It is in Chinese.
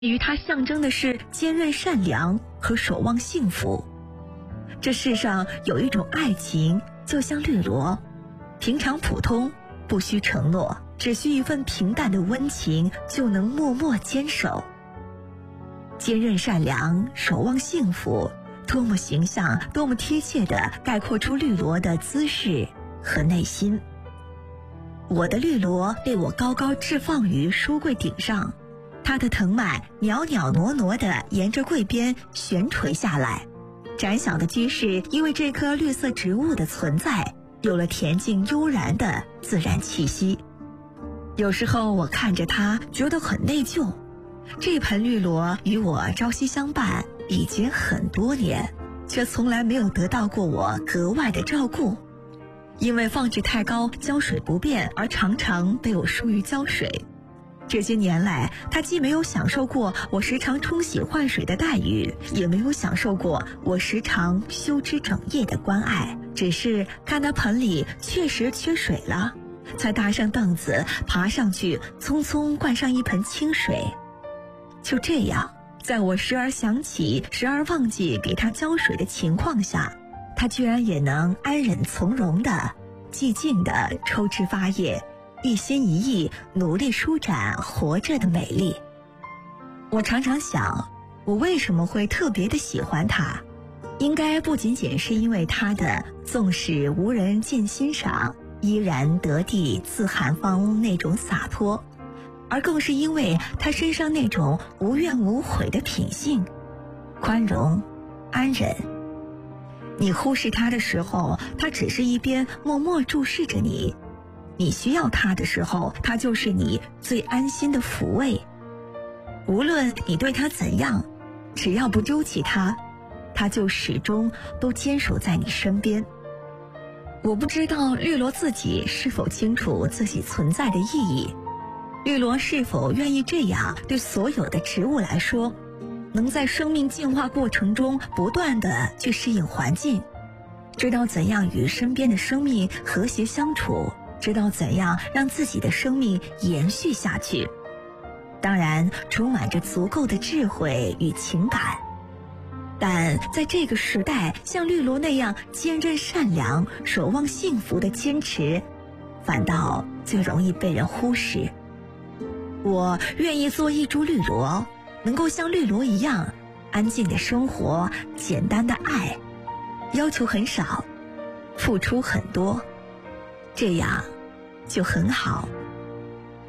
于它象征的是坚韧善良和守望幸福。这世上有一种爱情，就像绿萝，平常普通，不需承诺，只需一份平淡的温情，就能默默坚守。坚韧善良，守望幸福，多么形象，多么贴切地概括出绿萝的姿势和内心。我的绿萝被我高高置放于书柜顶上，它的藤蔓袅袅娜娜地沿着柜边悬垂下来，窄小的居室因为这棵绿色植物的存在，有了恬静悠然的自然气息。有时候我看着它，觉得很内疚。这盆绿萝与我朝夕相伴已经很多年，却从来没有得到过我格外的照顾。因为放置太高，浇水不便，而常常被我疏于浇水。这些年来，它既没有享受过我时常冲洗换水的待遇，也没有享受过我时常修枝整叶的关爱，只是看它盆里确实缺水了，才搭上凳子爬上去，匆匆灌上一盆清水。就这样，在我时而想起时而忘记给它浇水的情况下，它居然也能安忍从容地寂静地抽枝发叶，一心一意努力舒展活着的美丽。我常常想，我为什么会特别的喜欢它？应该不仅仅是因为它的纵使无人见欣赏，依然得地自寒芳那种洒脱，而更是因为它身上那种无怨无悔的品性，宽容安忍。你忽视它的时候，它只是一边默默注视着你；你需要它的时候，它就是你最安心的抚慰。无论你对它怎样，只要不丢弃它，它就始终都坚守在你身边。我不知道绿萝自己是否清楚自己存在的意义，绿萝是否愿意这样对所有的植物来说，能在生命进化过程中不断地去适应环境，知道怎样与身边的生命和谐相处，知道怎样让自己的生命延续下去。当然，充满着足够的智慧与情感。但在这个时代，像绿萝那样坚韧善良、守望幸福的坚持，反倒最容易被人忽视。我愿意做一株绿萝，能够像绿萝一样安静的生活，简单的爱，要求很少，付出很多，这样就很好。